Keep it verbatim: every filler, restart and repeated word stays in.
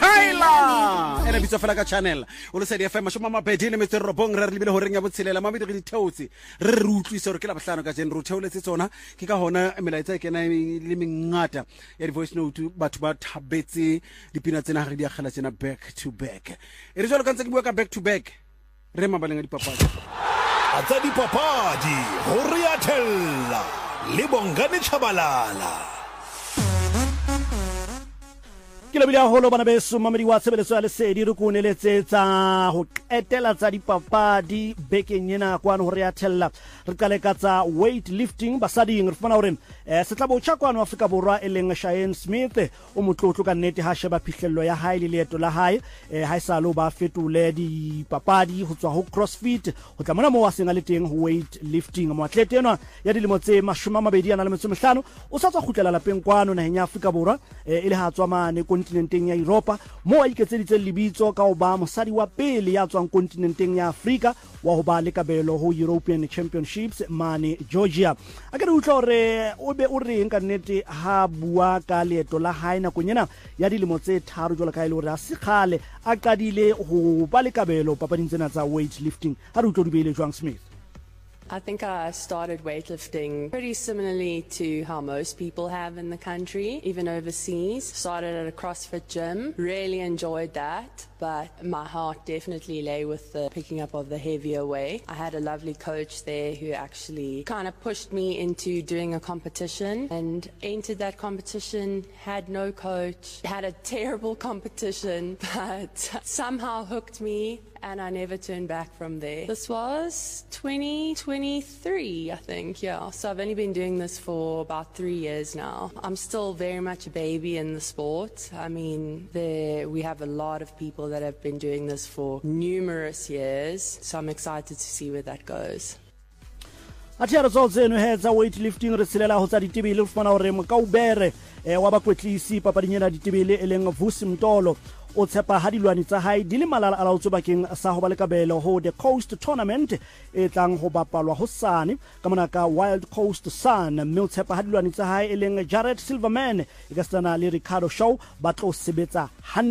Tyler ene bitso fela ka channel o le sedi F M shoma mabedi le metso robong re re lebile ho reng ya botshelela mabedi re ditheotsi re re utlwisa re ke la bohlano ka jene re theoletse tsona ke ka hona melaetsa ke na le mengata ya di voice note batho ba thabetse dipina tsena re di agela tsena back to back e re jalo ka ntse ke bua ka back to back re mabaleng a dipapadi atsa dipapadi ho re atella le Bongani Chabalala ke le bila holo bana beso mamedi wa tshebeletso ya lesedi re ko neletsetsa ho qetela tsa dipapadi bekeng ena kwano ho re athella re qale ka tsa weight lifting basading re fana hore eh setlabo tsa kwano Afrika Borwa e leng Shane Smith o motlotlo ka nnete ha sheba phihlello ya hae le leeto la hae eh ha isalo ba fetole dipapadi ho tswa ho CrossFit ho tla mona mo wa senga le teng ho weight lifting mo atlete ena ya dilemo tse mashome a mabedi a metso e mehlano o sa tswa khutlela lapeng kwano naheng ya Afrika Borwa eh ile ha tswa mane kontinenteng ya Europa mo a iketseditse lebitso ka ho ba mosadi wa pele ya tswang kontinenteng ya Afrika wa ho ba le kabelo ho European Championships mane Georgia a ke re utlwa hore o be o reng ka nnete ha bua ka leeto la hae na konyena ya dilemo tse tharo jwalo ka ile hore a se khale a qadile ho ba le kabelo papading tsena tsa weightlifting ha re utlwa di beile jwang Smith. I think I started weightlifting pretty similarly to how most people have in the country, even overseas. Started at a CrossFit gym, really enjoyed that, but my heart definitely lay with the picking up of the heavier weight. I had a lovely coach there who actually kind of pushed me into doing a competition and entered that competition, had no coach, had a terrible competition, but somehow hooked me. And I never turned back from there. This was twenty twenty-three, I think, yeah. So I've only been doing this for about three years now. I'm still very much a baby in the sport. I mean, there we have a lot of people that have been doing this for numerous years. So I'm excited to see where that goes. Athiara tsotse no hetsa weightlifting re silela ho tsa ditebele re fana hore mo ka ubere eh wa ba kwetlisi papading ena ditebele e leng Vusi Mtolo o tshepa ha dilwane tsa hae di le malala a laotso bakeng sa ho ba le kabelo ho the Coast Tournament e tlang ho bapalwa ho sane ka mona ka Wild Coast Sun mme o tshepa ha dilwane tsa hae e leng Jared Silverman e ka stana le Ricardo Shaw ba tlo sebetsa